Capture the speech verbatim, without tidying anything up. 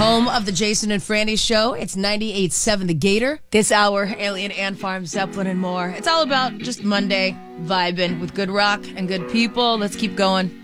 Home of the Jason and Franny Show. It's ninety-eight point seven The Gator. This hour, Alien, Ant Farm, Zeppelin, and more. It's all about just Monday, vibing with good rock and good people. Let's keep going.